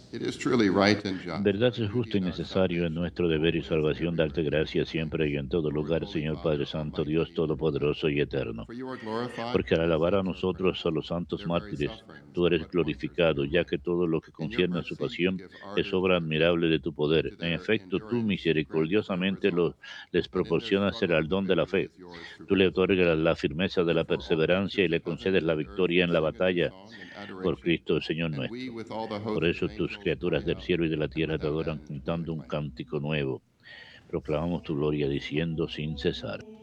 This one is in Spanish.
En verdad es justo y necesario en nuestro deber y salvación darte gracias siempre y en todo lugar, Señor Padre Santo, Dios Todopoderoso y Eterno. Porque al alabar a nosotros, a los santos mártires, tú eres glorificado, ya que todo lo que concierne a su pasión es obra admirable de tu poder. En efecto, tú misericordiosamente les proporcionas el don de la fe. Tú le otorgas la firmeza de la perseverancia y le concedes la victoria en la batalla por Cristo, el Señor nuestro. Por eso tus criaturas del cielo y de la tierra te adoran cantando un cántico nuevo. Proclamamos tu gloria diciendo sin cesar.